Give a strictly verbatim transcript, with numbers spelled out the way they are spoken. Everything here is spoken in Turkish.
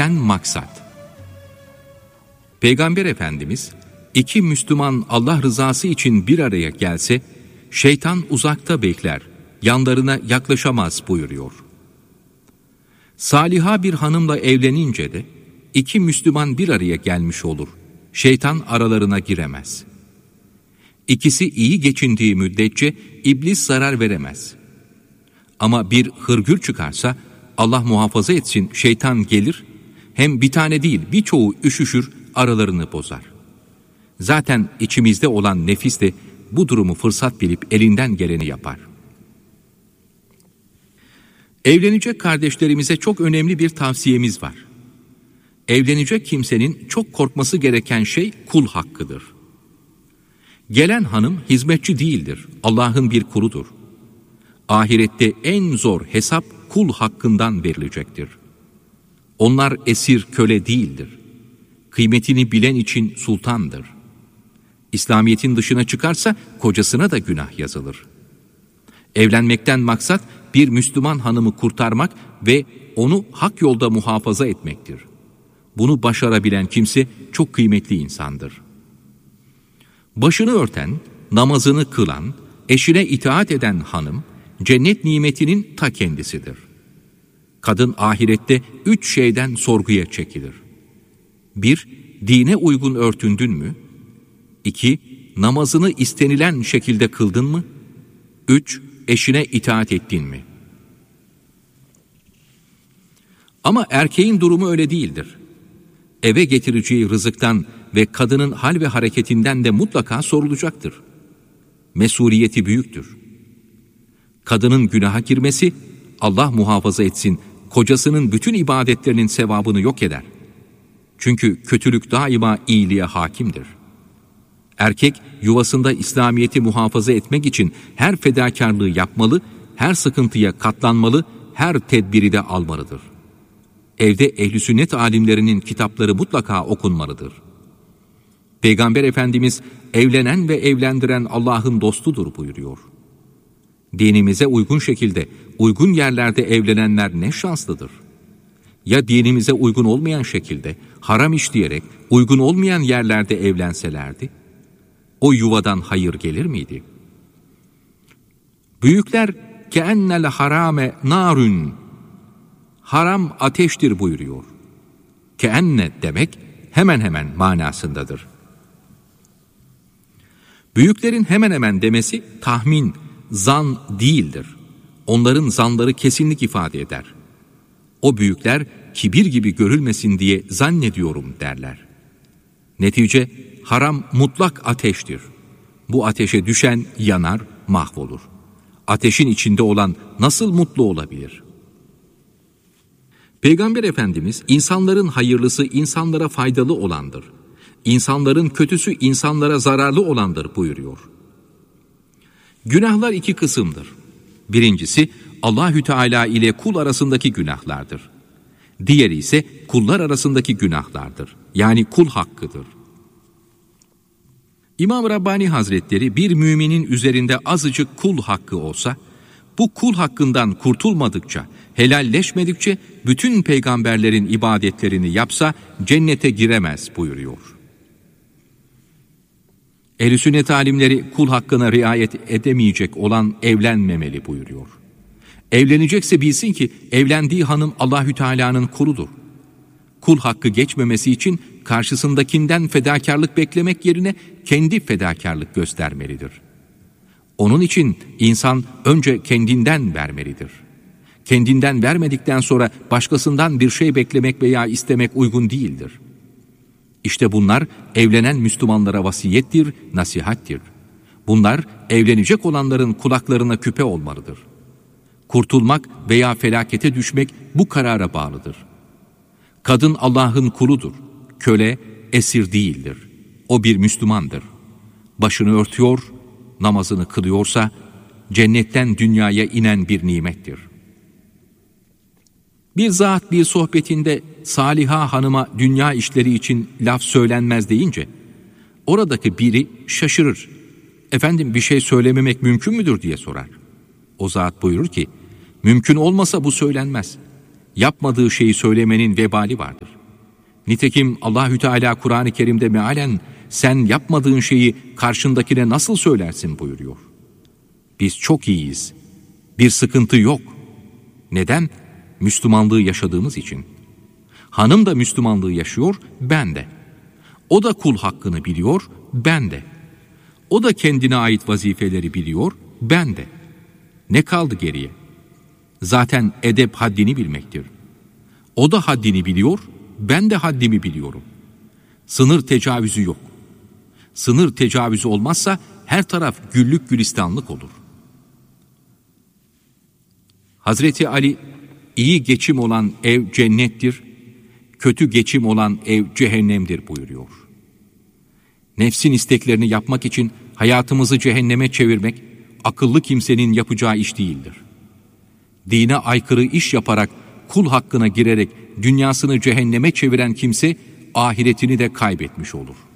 Evlenmekten maksat. Peygamber Efendimiz, iki Müslüman Allah rızası için bir araya gelse, şeytan uzakta bekler, yanlarına yaklaşamaz buyuruyor. Saliha bir hanımla evlenince de, iki Müslüman bir araya gelmiş olur, şeytan aralarına giremez. İkisi iyi geçindiği müddetçe iblis zarar veremez. Ama bir hırgür çıkarsa, Allah muhafaza etsin, şeytan gelir, hem bir tane değil birçoğu üşüşür, aralarını bozar. Zaten içimizde olan nefis de bu durumu fırsat bilip elinden geleni yapar. Evlenecek kardeşlerimize çok önemli bir tavsiyemiz var. Evlenecek kimsenin çok korkması gereken şey kul hakkıdır. Gelen hanım hizmetçi değildir, Allah'ın bir kuludur. Ahirette en zor hesap kul hakkından verilecektir. Onlar esir, köle değildir. Kıymetini bilen için sultandır. İslamiyet'in dışına çıkarsa kocasına da günah yazılır. Evlenmekten maksat bir Müslüman hanımı kurtarmak ve onu hak yolda muhafaza etmektir. Bunu başarabilen kimse çok kıymetli insandır. Başını örten, namazını kılan, eşine itaat eden hanım, cennet nimetinin ta kendisidir. Kadın ahirette üç şeyden sorguya çekilir. Bir, dine uygun örtündün mü? İki, namazını istenilen şekilde kıldın mı? Üç, eşine itaat ettin mi? Ama erkeğin durumu öyle değildir. Eve getireceği rızıktan ve kadının hal ve hareketinden de mutlaka sorulacaktır. Mesuliyeti büyüktür. Kadının günaha girmesi, Allah muhafaza etsin, kocasının bütün ibadetlerinin sevabını yok eder. Çünkü kötülük daima iyiliğe hakimdir. Erkek yuvasında İslamiyet'i muhafaza etmek için her fedakarlığı yapmalı, her sıkıntıya katlanmalı, her tedbiri de almalıdır. Evde ehl-i sünnet alimlerinin kitapları mutlaka okunmalıdır. Peygamber Efendimiz evlenen ve evlendiren Allah'ın dostudur buyuruyor. Dinimize uygun şekilde, uygun yerlerde evlenenler ne şanslıdır. Ya dinimize uygun olmayan şekilde, haram işleyerek, uygun olmayan yerlerde evlenselerdi, o yuvadan hayır gelir miydi? Büyükler, keennel harame narun, haram ateştir buyuruyor. Keenne demek hemen hemen manasındadır. Büyüklerin hemen hemen demesi tahmin, zan değildir. Onların zanları kesinlik ifade eder. O büyükler kibir gibi görülmesin diye zannediyorum derler. Netice haram mutlak ateştir. Bu ateşe düşen yanar, mahvolur. Ateşin içinde olan nasıl mutlu olabilir? Peygamber Efendimiz insanların hayırlısı insanlara faydalı olandır. İnsanların kötüsü insanlara zararlı olandır buyuruyor. Günahlar iki kısımdır. Birincisi Allahü Teala ile kul arasındaki günahlardır. Diğeri ise kullar arasındaki günahlardır. Yani kul hakkıdır. İmam Rabbani Hazretleri bir müminin üzerinde azıcık kul hakkı olsa, bu kul hakkından kurtulmadıkça, helalleşmedikçe bütün peygamberlerin ibadetlerini yapsa cennete giremez buyuruyor. Ehl-i sünnet alimleri kul hakkına riayet edemeyecek olan evlenmemeli buyuruyor. Evlenecekse bilsin ki evlendiği hanım Allahü Teala'nın kuludur. Kul hakkı geçmemesi için karşısındakinden fedakarlık beklemek yerine kendi fedakarlık göstermelidir. Onun için insan önce kendinden vermelidir. Kendinden vermedikten sonra başkasından bir şey beklemek veya istemek uygun değildir. İşte bunlar evlenen Müslümanlara vasiyettir, nasihattir. Bunlar evlenecek olanların kulaklarına küpe olmalıdır. Kurtulmak veya felakete düşmek bu karara bağlıdır. Kadın Allah'ın kuludur. Köle, esir değildir. O bir Müslümandır. Başını örtüyor, namazını kılıyorsa cennetten dünyaya inen bir nimettir. Bir zat bir sohbetinde Saliha hanıma dünya işleri için laf söylenmez deyince oradaki biri şaşırır. Efendim bir şey söylememek mümkün müdür diye sorar. O zat buyurur ki mümkün olmasa bu söylenmez. Yapmadığı şeyi söylemenin vebali vardır. Nitekim Allahü Teala Kur'an-ı Kerim'de mealen sen yapmadığın şeyi karşındakine nasıl söylersin buyuruyor. Biz çok iyiyiz. Bir sıkıntı yok. Neden? Müslümanlığı yaşadığımız için. Hanım da Müslümanlığı yaşıyor, ben de. O da kul hakkını biliyor, ben de. O da kendine ait vazifeleri biliyor, ben de. Ne kaldı geriye? Zaten edep haddini bilmektir. O da haddini biliyor, ben de haddimi biliyorum. Sınır tecavüzü yok. Sınır tecavüzü olmazsa her taraf güllük gülistanlık olur. Hazreti Ali, iyi geçim olan ev cennettir, kötü geçim olan ev cehennemdir buyuruyor. Nefsin isteklerini yapmak için hayatımızı cehenneme çevirmek, akıllı kimsenin yapacağı iş değildir. Dine aykırı iş yaparak, kul hakkına girerek dünyasını cehenneme çeviren kimse, ahiretini de kaybetmiş olur.